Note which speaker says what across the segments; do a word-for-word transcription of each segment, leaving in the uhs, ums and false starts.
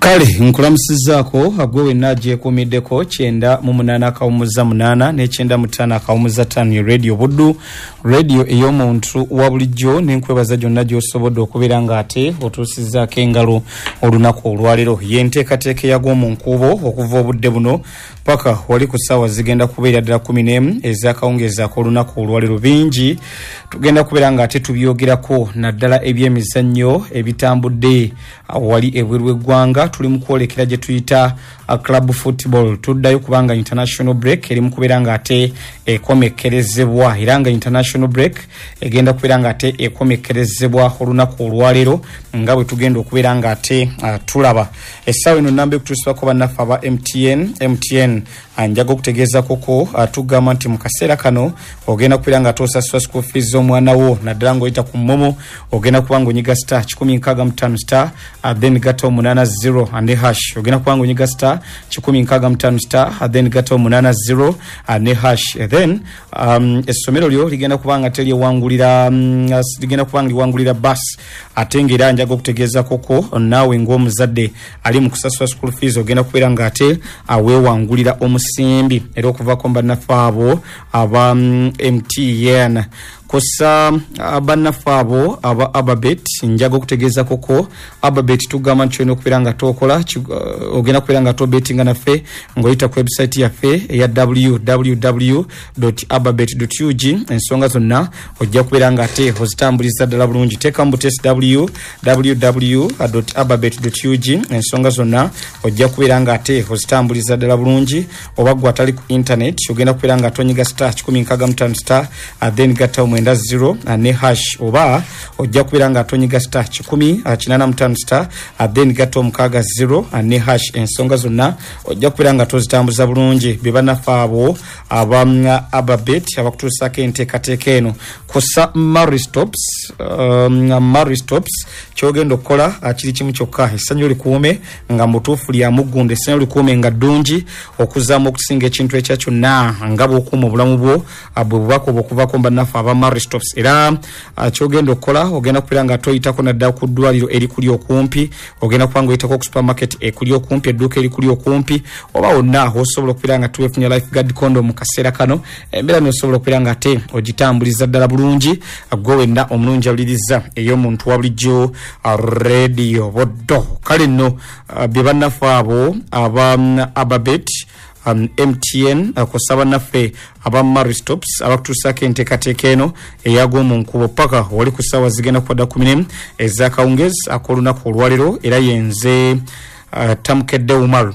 Speaker 1: Kale nkulamusizaako agwe naje kumiddeko kyenda mu munana kawumuza munana ne kyenda mutana kawumuza tano radio buddu radio ey'omuntu wa bulijjo nenkwebaza gyonna gy'osobodde okubeera ng'ate otuusizaako engalo olunaku olwaliro yenteekateeka yag'omu nkuubo okuva obudde buno paka wali ku ssaawa zigenda kubeera ddala kumi n'emu ez'akawungezaako olunaku olwaliro bingi tugenda kubeera ng'ate tubyogerako naddala ebyemizannyo ebitambudde wali ebweru w'eggwanga tuli mu kwolekera gye tuyita club football tuddayo kubanga international break eri mu kubeera ng'ate ekomekerezebwa era nga international break egenda kubeera ng'ate ekomekerezebwa olunaku olwaleero nga bwe tugenda okubeera ng'ate uh, tulaba essaawa eno nnamba ekutuusibwako bannaffe aba M T N M T N anjaga okutegeeza koko uh, tugamba nti mu kaseera kano ogenda kubeera nga tosasula school fees z'omwana wo naddala ng'oyita ku mmomo ogenda kuba ng'onyiga star kikumi nkaaga mu ttaano star uh, then gata omunaana zero and hash ogenda kuba ng'onyiga star kikumi nkaaga mu ttaano star uh, then gata omunaana zero and hash uh, then um, essomero lyo ligenda kuba nga teryewangulira um, ligenda kuba nga liwangulira bus ate ng'era njaga okutegeeza koko naawe ng'omuzadde ali mu kusasula school fees ogenda kubeera ng'ate aweewangulira omusimbi era okuvaako bannaffe abo aba um, M T N kosa bannaffe abo aba Ababet njaga okutegeeza koko Ababet tugamba nti olina okubeera nga tokola uh, ogenda kubeera nga tobetinga naffe ng'oyita ku website yaffe eya w w w dot ababet dot u g ensonga zonna ojja kubeera nga ate ozitambuliza ddala bulungi teeka mu butesi w w w dot ababet dot u g ensonga zonna ojja kubeera nga ate ozitambuliza ddala bulungi oba gwe atali ku internet ogenda kubeera nga tonyiga star kikumi nkaaga mu ttaano star uh, then gata mwenda zero uh, ne hash oba ojja kubeera nga tonyiga star kikumi uh, kinaana mu ttaano star uh, then gata omukaaga zero uh, ne hash ensonga zonna ojja kubeera nga tozitambuza bulungi be bannaffe abo aba Ababet abakutuusaako enteekateeka eno kosa maristops um, maristops kyogenda okukola uh, kiri kimu kyokka essanyu likuume nga mutuufu lya muggunda essanyu likuume nga ddungi okuzaamu okusinga ekintu ekya kyonna nga bw'okuuma obulamu bwo uh, bwe bubaka obwo okuvaako bannaffe aba maristops era uh, kyogenda okukola ogenda kubeera nga toyitako naddala ku ddwaliro erikuli okumpi ogenda kuba nga oyitako ku supermarket ekuli okumpi edduuka erikuli okumpi oba wonna osobola okubeera nga tuwefunya life guard condom mu kaseera kano embeera nosobola okubeera nga ate ogitambuliza ddala bulungi gwe wenna omulungi awuliriza ey'omuntu wa bulijjo uh, radio boddo kale nno uh, bye bannaffe abo aba um, Ababet Um, M T N uh, kosa bannaffe aba maristops abakutuusaako enteekateeka eno eyag'omu nkubo paka wali ku ssaawa zigenda kuba ddala kumi n'emu ez'akawungezi ak'olunaku olwaliro era yenze uh, Tamukedde Umaru.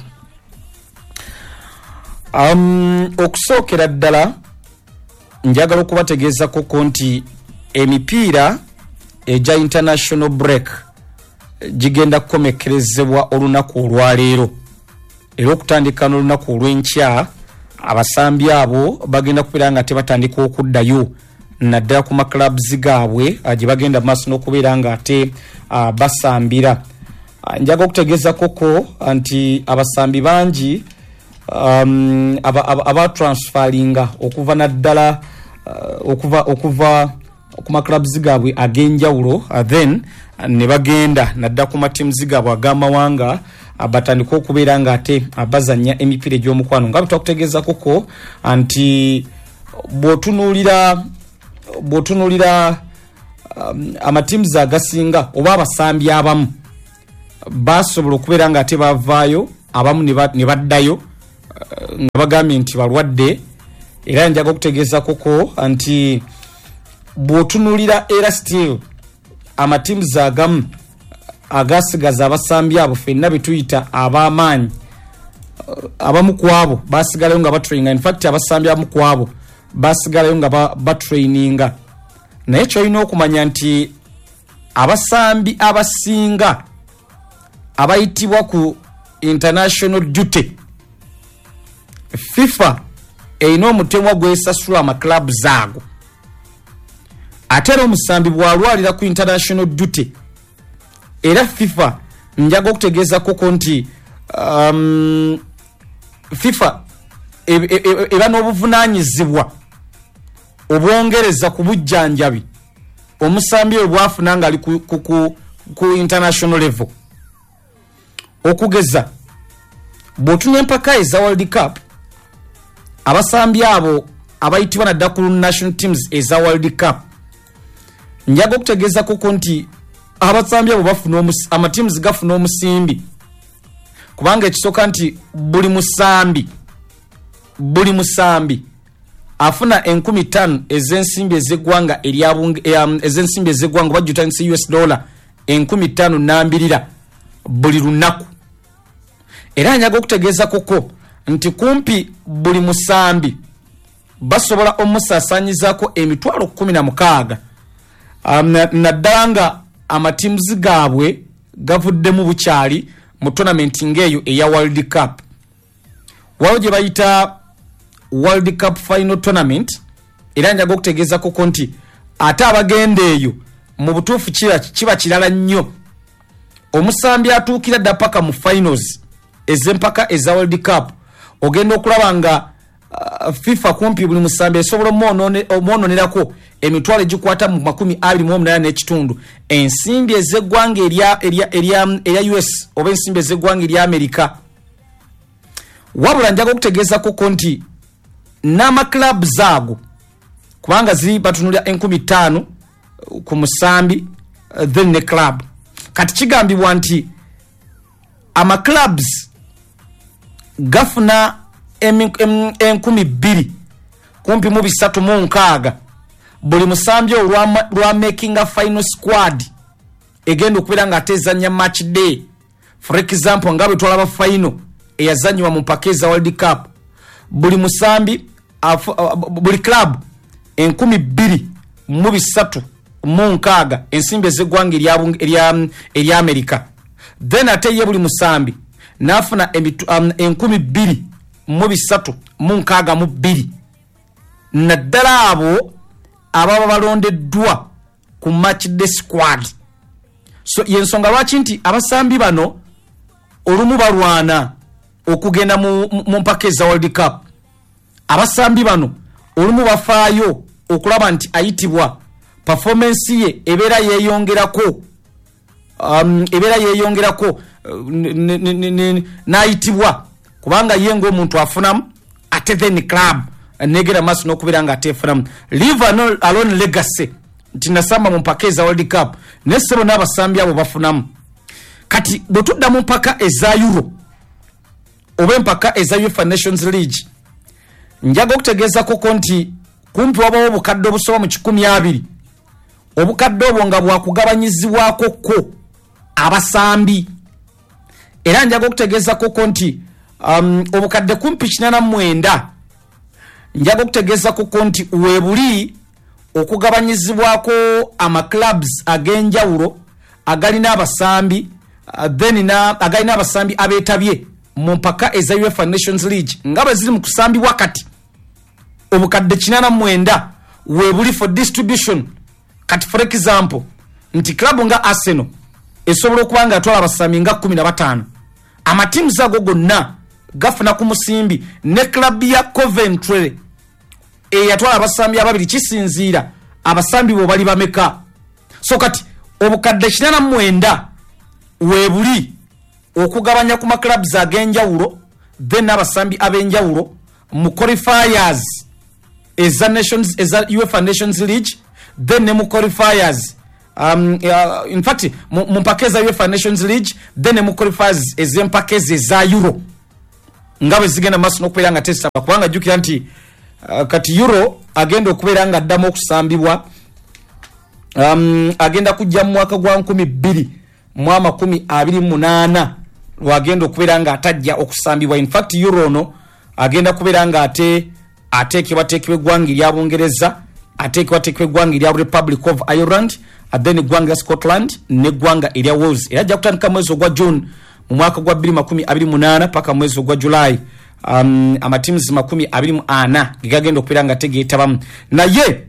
Speaker 1: Um, okusookera ddala njagala okubategeeza koko nti emipiira egya international break gigenda kukomekerezebwa olunaku olwaleero era okutandika n'olunaku olw'enkya abasambi abo bagenda kubeera nga tebatandika okuddayo naddala ku maclubs gaabwe gye bagenda maaso n'okubeera nga ate uh, basambira uh, njaga okutegeeza koko nti abasambi bangi um, abatransferinga aba, aba okuva naddala uh, okuva okuva ku maclubs gaabwe ag'enjawulo uh, then uh, ne bagenda naddala ku matimuzi gaabwe ag'amawanga abatandika okubeera nga ate abazanya emipiira egy'omukwano nga bitakutegeeza koko nti bw'otunuulira bw'otunuulira um, amatimuzi agasinga oba abasambi abamu basobola okubeera nga ate bavaayo abamu ne baddayo uh, nga bagambye nti balwadde era njaga okutegeeza koko nti bw'otunuulira era still amatimuzi agamu agasigaza abasambi abo fenna betuyita ab'amaanyi abamu ku abo basigalayo nga batraininga in fact abasambi abamu ku abo basigalayo nga batraininga naye kyolina okumanya nti abasambi abasinga abayitibwa ku international duty FIFA erina omutemwa gwesasula amaclubs ago ate era omusambi bw'alwalira ku international duty era FIFA njaga okutegeeza koko nti um, FIFA eba n'obuvunaanyizibwa obwongereza ku bujjanjabi omusambi oyo bwafuna nga ali ku, ku, ku, ku international level okugeza bwotunya empaka eza World Cup abasambi abo abayitibwa na dakulu national teams eza World Cup njaga okutegeeza kuko nti abasambi abo bafuna ama teams gafuna omusimbi kubanga ekisoka nti buli musambi buli musambi afuna enkumi tano ezensimbi ezegwanga eryabunge ezensimbi ezegwanga bajutanisi U S dollar enkumi tano nambirira buli lunaku era nyaga okutegeeza koko nti kumpi buli musambi basobola omusasanyizaako emitwalo kumi na mukaaga um, naddala nga amatimuzi gaabwe gavuddemu bukyali mu tournament ng'eyo eya World Cup waliwo gye bayita World Cup final tournament era njaga okutegeeza koko nti ate abagenda eyo mu butuufu kiba kirala nnyo omusambi atuukira dda paka mu finals ez'empaka eza World Cup ogenda okulaba nga uh, FIFA kumpi buli musambi esobola omwononerako emitwalo egikwata mu makumi abiri mu omunaana n'ekitundu ensimbi ez'eggwanga erya, erya, erya, erya U S oba ensimbi ez'eggwanga erya Amerika wabula njaga okutegeeza koko nti n'amaclubs ago kubanga ziri batunulira enkumi ttaano ku musambi uh, then ne club kati kigambibwa nti amaclubs gafuna enkumi bbiri kumpi mu bisatu mu nkaaga buli musambi olwa lwa making a final squad egenda okubeera nga atezanya match day for example nga bwe twalaba final eyazanyibwa mu mpaka eza World Cup buli musambi afu, uh, buli club enkumi bbiri mu bisatu mu nkaaga ensimbi ez'eggwanga erya erya Amerika then ate ye buli musambi nafuna um, enkumi bbiri mu bisatu mu nkaaga mu bbiri naddala abo ababa balondeddwa ku match day squad so yensonga lwaki nti abasambi bano olumu balwana okugenda mu, mu mpaka eza World Cup abasambi bano olumu bafaayo okulaba nti ayitibwa performance ye ebeera yeeyongerako um, ebeera yeeyongerako n'ayitibwa kubanga ye ng'omuntu afunamu ate then club negera maaso n'okubeera nga ateefunamu live alone legacy nti nasamba mu mpaka eza World Cup nesebo n'abasambi abo bafunamu kati bwe tudda mu mpaka eza Euro oba empaka eza UEFA Nations League njaga okutegeeza koko nti kumpi wabawo obukadde obusoba mu kikumi abiri obukadde obwo nga bwakugabanyizibwako ko abasambi era njaga okutegeeza koko nti um, obukadde kumpi kinana mwenda njaga okutegeeza koko nti weebuli okugabanyizibwako amaclubs ag'enjawulo agalina abasambi uh, then na agalina abasambi abeetabye mu mpaka eza UEFA Nations League nga bwe ziri mu kusambibwa kati obukadde kinana mwenda weebuli for distribution kati for example nti club nga Arsenal esobola okuba nga atwala abasambi nga kumi na bataano amatiimu ago gonna gafuna ku musimbi ne club ya Coventry eyatwala abasambi ababiri kisinziira abasambi bo bali bameka so kati obukadde kinana mwenda weebuli okugabanya ku maclubs ag'enjawulo then abasambi ab'enjawulo mu qualifiers eza nations eza UEFA Nations League then ne mu qualifiers um, uh, in fact mu mpaka eza UEFA Nations League then ne mu qualifiers ez'empaka eza Euro nga bwe zigenda maaso n'okubeera nga tesaba kubanga jjukira nti uh, kati Euro agenda okubeera nga addamu okusambibwa um, agenda kujja mu mwaka gwa nkumi bbiri mu amakumi abiri mu munaana lwagenda okubeera nga atajja okusambibwa in fact Euro ono agenda kubeera nga ate ateekebwateekebwa eggwanga erya Bungereza ateekebwateekebwa eggwanga erya Republic of Ireland then eggwanga erya Scotland n'eggwanga erya Wales era ajja kutandika mwezi ogwa June mu mwaka gwa bbiri makumi abiri mu munaana paka mwezi ogwa July um, amatiimuzi makumi abiri mu ana gegagenda okubeera nga tegeetabamu naye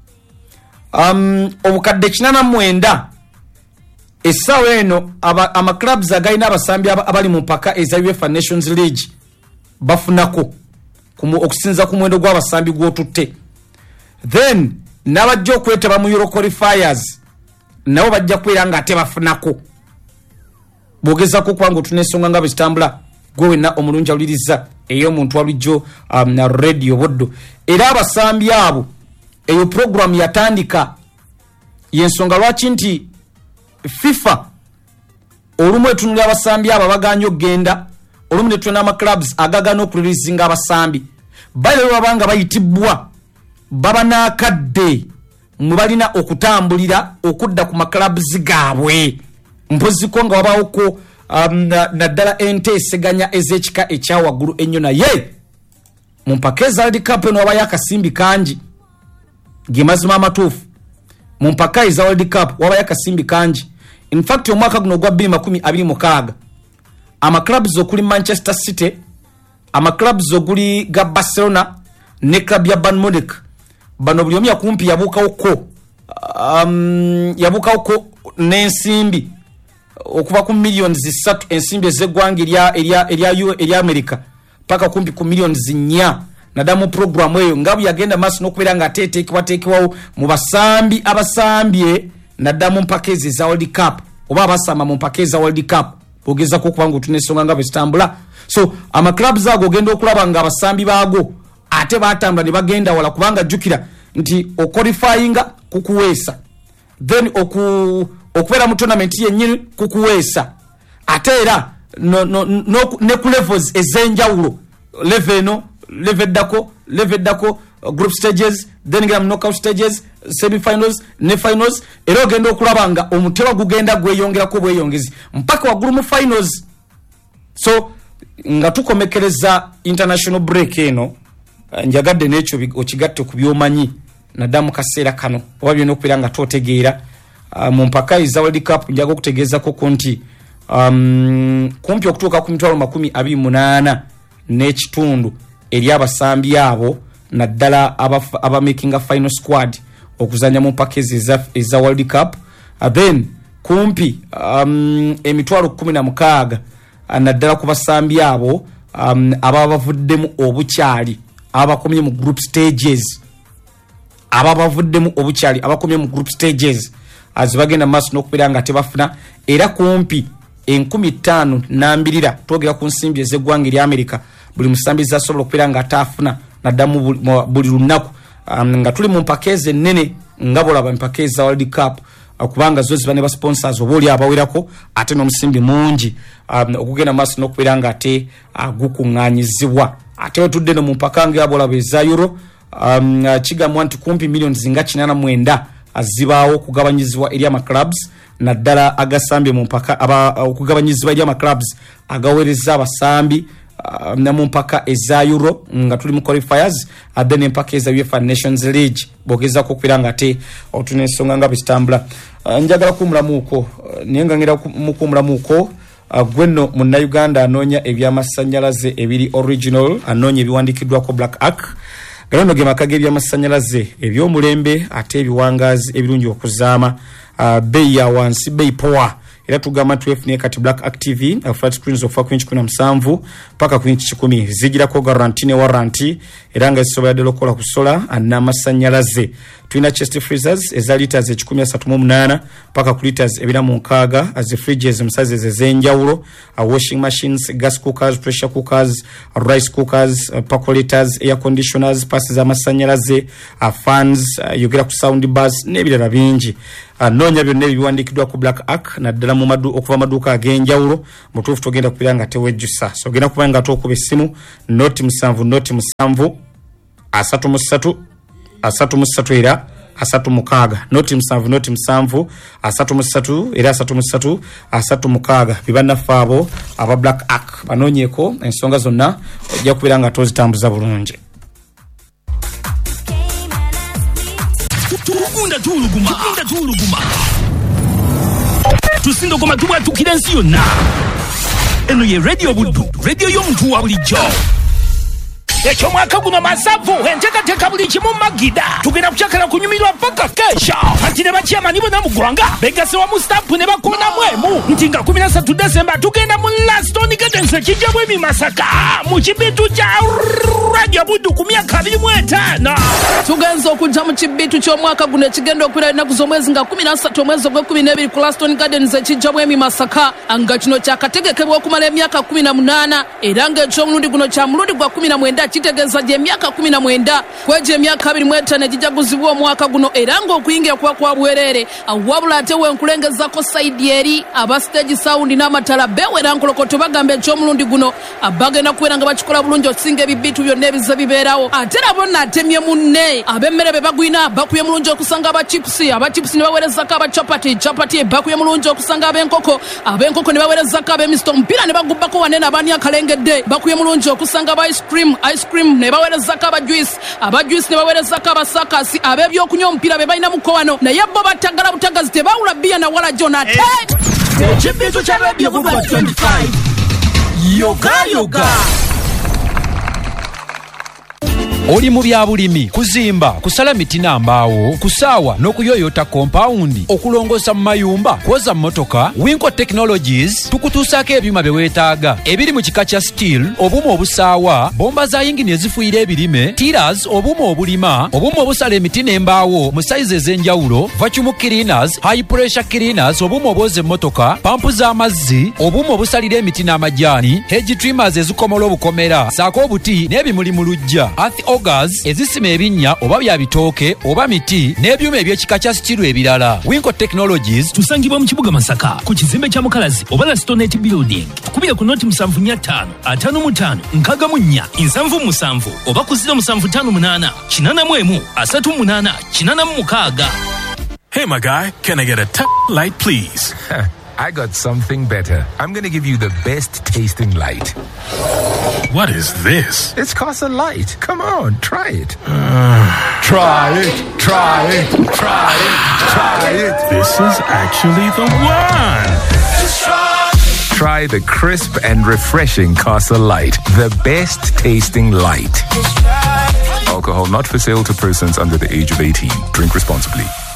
Speaker 1: um, obukadde kinana mwenda essaawa eno amaclubs agalina abasambi abali mu mpaka eza UEFA Nations League bafunako okusinza ku muwendo gw'abasambi gw'otutte then n'abajja okwetaba mu Euro qualifiers nabo bajja kubeera nga ate bafunako bogezako kwangu tunesonga nga bestambula gwe na omulunja uliriza eyo muntu walijjo um, na radio Buddu era abasambi abo eyo program yatandika yensonga lwaki nti FIFA olumwe tunuli abasambi abo baganyo genda olumwe tuna ama clubs agagano okureleasinga abasambi bale babanga bayitibwa baba nakadde mubalina okutambulira okudda ku clubs gaabwe mpozi ko nga wabawo ko um, na, na dala ente seganya ezechika echawa guru enyo na ye mumpakeza World Cup no wabayaka simbi kanji gimazima amatufu mumpaka iza World Cup wabayaka simbi kanji. In fact omwaka guno gwa bbiri makumi abiri mu mukaaga ama clubs okuli Manchester City ama clubs okuli ga Barcelona ne club ya Bayern Munich bano buli omu yakumpi yabuka uko um, yabuka uko n'ensimbi okuva ku millions zisatu ensimbi ezegwangi erya erya erya erya America paka kumpi ku millions nnya nadamu program eyo ngabu yagenda maso nokubera nga tete kwatekewawo mu basambi abasambye nadamu mpakezi za World Cup oba abasamba mu mpakezi za World Cup bogeza ko kubangu tunesonga nga bestambula. So ama clubs ago genda okulaba nga abasambi bago ate batambula ne bagenda wala kubanga jukira nti o qualifyinga kukuwesa then oku okubera mu tournament yennyini kukuwesa ate era no, no, no, ne ku levels ezenjawulo level no level dako level dako uh, group stages then ngam knockout stages semi finals ne finals era ogenda okulabanga omuteba gugenda gweyongera ko bweyongezi mpaka wagulu mu finals. So nga tukomekereza international break eno uh, njagadde necho okigatte ku byomanyi nadamu kaseera kano wabyo nokubira nga totegeera uh, mu mpaka iza World Cup njago kutegeeza ko konti um, kumpi okutuuka ku mitwalo makumi abiri mu munaana n'ekitundu eri abasambi abo naddala aba, aba making a final squad okuzanya mu mpakezi eza, eza World Cup uh, then kumpi um, emitwalo kumi na mukaaga uh, naddala ku basambi abo um, aba bavuddemu obukyali abakomye mu group stages aba bavuddemu obukyali abakomye mu group stages azibagenda maso nokubira nga tebafuna era kumpi enkumi ttaano nambirira twogera ku nsimbi ezegwangi lya America buli musambi za sobola okubira nga atafuna nadamu buli lunaku um, nga tuli mu mpakeze nene ngabola ba mpakeze za World Cup okubanga zo zibane ba sponsors oboli abawerako ate no musimbi mungi um, okugenda maso nokubira nga ate agukunganyizibwa ate otudde no mu mpakange abola beza euro um, chiga mwanti kumpi million zinga kinana mwenda azibaawo kugabanyizibwa eri ama clubs naddala agasambi mu mpaka aba okugabanyizibwa eri ama clubs agawereza abasambi uh, na mu mpaka eza euro nga tuli mu qualifiers then empaka eza UEFA Nations League bogeza ko kwiranga te otunesonga nga bitambula. Uh, njagala kumulamuko uh, nenga ngira mukumulamuko uh, gwenno munna Uganda anonya ebyamasanyalaze ebiri original anonya ebiwandikidwa ko Black Ark gano ge makage ebyamasanyalaze ebyomulembe ate ebiwangazi ebirungi okuzaama uh, bei ya wansi bei power era tugama twelve ne kati Black Ark T V uh, flat screens of four inch kuna msanvu paka ku inch kumi zigira ko guarantee ne warranty era nga zisobola de lokola kusola anna masanyalaze twina chest freezers eza liters ekikumi asatu mu munaana paka ku liters ebira mu nkaaga as fridges msaze zezenjawulo uh, washing machines gas cookers pressure cookers uh, rice cookers uh, percolators air conditioners passes za masanyalaze uh, fans uh, yogera ku sound bars nebirala bingi uh, nonya byonna ebiwandikidwa ku Black Ark naddala mu madu okuva maduka agenjawulo mutuufu togenda kupiranga tewejjusa so genda kubanga tokuba essimu noti musanvu noti musanvu asatu musatu asatu musatu era asatu mukaaga noti musanvu noti musanvu asatu musatu era asatu musatu asatu mukaaga bibana faabo aba Black Ark banonyeko ensonga zonna ojja kubiranga tozitambuza bulungi.
Speaker 2: Tukunda tuluguma tukunda tuluguma tusindo koma tubwa tukirensi yonna eno ye radio Buddu radio y'omuntu wa bulijjo ekyomwaka guno masavu enteekateeka buli kimu magida tugenda kukyakala kunyumirwa paka kesha kati ne bakyamani bonna mu ggwanga begase wamu stampu ne bakonamu emu nti nga kumi na ssatu desemba tugenda mu Laston Gardens ekijja bwemi Masaka mu kibitu kya Radio Buddu ku myaka abiri mu etaano
Speaker 3: tugenza okujja mu kibitu ky'omwaka guno ekigenda okwira ennaku z'omwezi nga kumi na ssatu omwezi ogw'ekkumi n'ebiri ku Laston Gardens ekijja bwemi Masaka nga kino kyakategekebwa okumala emyaka kumi na munaana era ng'ekyomulundi guno kya mulundi gwa kumi na mwenda kitegeeza gye emyaka kumi na mwenda kwegyo emyaka abiri mu etaano egijaguzibwa omwaka guno era ng'okuyingira kuba kwa bwereere wabula ate wenkulengezako sayidi eri aba stage sound n'amatala beewera nkolokoto bagamba ekyomulundi guno bagenda kubeera nga bakikola bulungi okusinga ebibitu byonna ebize bibeerawo ate era bonna atemye munne ab'emmere be bagwina bakuye mulungi okusanga abachipusi abachipusi ne baweerezako abachapati chapati bakuye mulungi okusanga ab'enkoko ab'enkoko ne baweerezako ab'emisto omupiira ne bagubbako wanene abaani akalengedde bakuye mulungi okusanga aba ice cream ice cream ne baweerezako abajuice abajuice ne baweerezako abasakasi ab'ebyokunywa omupiira be balina muko wano naye bo battagala butagazi tebawula bbiya na wala jonate
Speaker 2: ekibitu kya Radio Buddu twenty-five yoga yoga
Speaker 4: oli mu byabulimi kuzimba kusala miti n'ambaawo kusaawa n'okuyoyota kompawundi okulongoosa mu mayumba kwoza mmotoka Winco Technologies tukutuusaako ebyuma bye weetaaga ebiri mu kika kya steel obuuma obusaawa bomba za yingini ezifuuyira ebirime tiras obuuma obulima obuuma obusala emiti n'embaawo mu sayizi ez'enjawulo vacuum cleaners high pressure cleaners obuuma obwoza emmotoka pampu z'amazzi obuuma obusalira emiti n'amajaani hedge trimmers ezikomola obukomera saako obuti n'ebimuli mu luggya Augers ezisima ebinnya oba bya bitooke oba miti n'ebyuma eby'ekika kya stiru ebirala Winco Technologies
Speaker 2: tusangibwa mu kibuga Masaka ku kizimbe kya Mukalazi oba Lastonet Building tukubira ku noti musanvu nnya ttaano ataano mu ttaano nkaaga mu nnya nsanvu musanvu oba ku ziro musanvu ttaano munaana kinaana mu emu asatu munaana kinaana mu mukaaga.
Speaker 5: Hey my guy, can I get a t- light please?
Speaker 6: I got something better. I'm going to give you the best tasting light.
Speaker 5: What is this?
Speaker 6: It's Casa Light. Come on, try it.
Speaker 5: Uh,
Speaker 6: try it, try it, try it, try it.
Speaker 5: This is actually the one. Just try.
Speaker 6: Try the crisp and refreshing Casa Light. The best tasting light. Alcohol not for sale to persons under the age of eighteen. Drink responsibly.